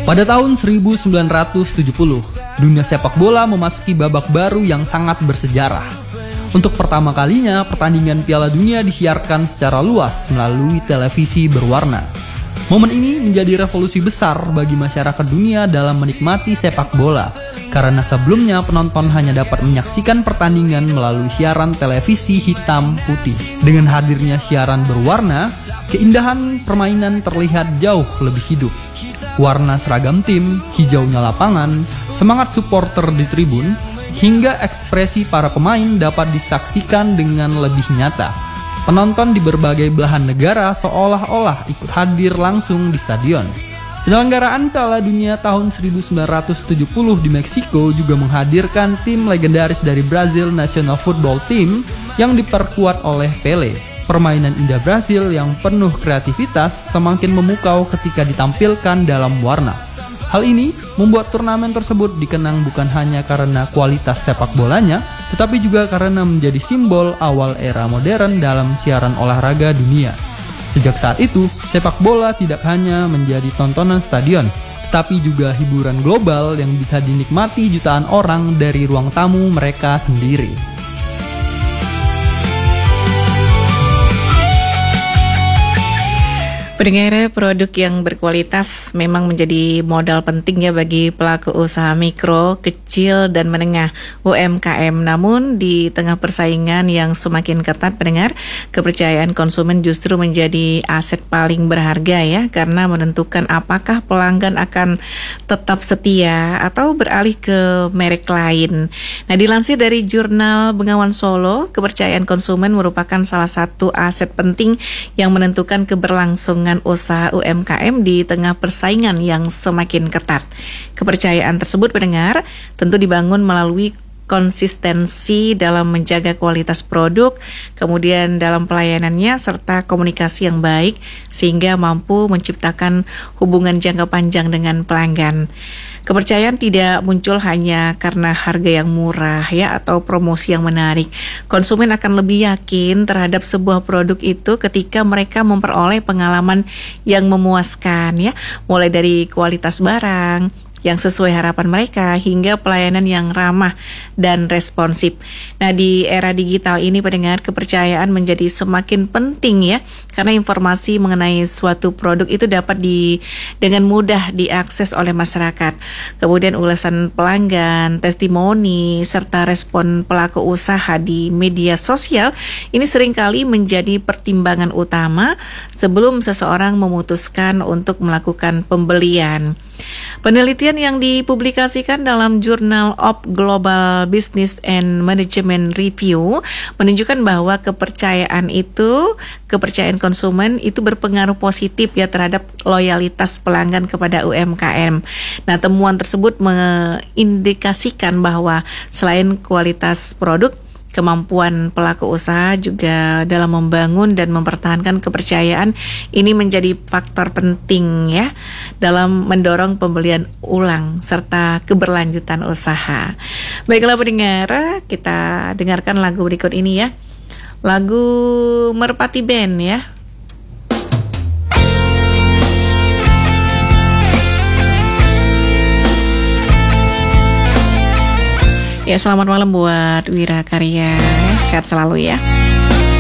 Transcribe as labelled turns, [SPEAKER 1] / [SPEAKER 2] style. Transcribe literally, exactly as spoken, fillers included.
[SPEAKER 1] Pada tahun seribu sembilan ratus tujuh puluh, dunia sepak bola memasuki babak baru yang sangat bersejarah. Untuk pertama kalinya, pertandingan Piala Dunia disiarkan secara luas melalui televisi berwarna. Momen ini menjadi revolusi besar bagi masyarakat dunia dalam menikmati sepak bola, karena sebelumnya penonton hanya dapat menyaksikan pertandingan melalui siaran televisi hitam putih. Dengan hadirnya siaran berwarna, keindahan permainan terlihat jauh lebih hidup. Warna seragam tim, hijaunya lapangan, semangat supporter di tribun, hingga ekspresi para pemain dapat disaksikan dengan lebih nyata. Penonton di berbagai belahan negara seolah-olah ikut hadir langsung di stadion. Penyelenggaraan Piala Dunia tahun seribu sembilan ratus tujuh puluh di Meksiko juga menghadirkan tim legendaris dari Brazil National Football Team yang diperkuat oleh Pele. Permainan indah Brasil yang penuh kreativitas semakin memukau ketika ditampilkan dalam warna. Hal ini membuat turnamen tersebut dikenang bukan hanya karena kualitas sepak bolanya, tetapi juga karena menjadi simbol awal era modern dalam siaran olahraga dunia. Sejak saat itu, sepak bola tidak hanya menjadi tontonan stadion, tetapi juga hiburan global yang bisa dinikmati jutaan orang dari ruang tamu mereka sendiri.
[SPEAKER 2] Pendengar, produk yang berkualitas memang menjadi modal penting ya bagi pelaku usaha mikro, kecil, dan menengah U M K M. Namun di tengah persaingan yang semakin ketat, pendengar, kepercayaan konsumen justru menjadi aset paling berharga ya, karena menentukan apakah pelanggan akan tetap setia atau beralih ke merek lain. Nah, dilansir dari jurnal Bengawan Solo, kepercayaan konsumen merupakan salah satu aset penting yang menentukan keberlangsungan usaha U M K M di tengah persaingan yang semakin ketat. Kepercayaan tersebut, pendengar, tentu dibangun melalui konsistensi dalam menjaga kualitas produk, kemudian dalam pelayanannya, serta komunikasi yang baik sehingga mampu menciptakan hubungan jangka panjang dengan pelanggan. Kepercayaan tidak muncul hanya karena harga yang murah ya atau promosi yang menarik. Konsumen akan lebih yakin terhadap sebuah produk itu ketika mereka memperoleh pengalaman yang memuaskan ya, mulai dari kualitas barang yang sesuai harapan mereka hingga pelayanan yang ramah dan responsif. Nah, di era digital ini, pendengar, kepercayaan menjadi semakin penting ya, karena informasi mengenai suatu produk itu dapat di dengan mudah diakses oleh masyarakat. Kemudian ulasan pelanggan, testimoni, serta respon pelaku usaha di media sosial ini seringkali menjadi pertimbangan utama sebelum seseorang memutuskan untuk melakukan pembelian. Penelitian yang dipublikasikan dalam Journal of Global Business and Management Review menunjukkan bahwa kepercayaan itu, kepercayaan konsumen itu berpengaruh positif ya terhadap loyalitas pelanggan kepada U M K M. Nah, temuan tersebut mengindikasikan bahwa selain kualitas produk, kemampuan pelaku usaha juga dalam membangun dan mempertahankan kepercayaan ini menjadi faktor penting ya dalam mendorong pembelian ulang serta keberlanjutan usaha. Baiklah pendengar, kita dengarkan lagu berikut ini ya. Lagu Merpati Band ya. Ya, selamat malam buat Wira Karya. Sehat selalu ya.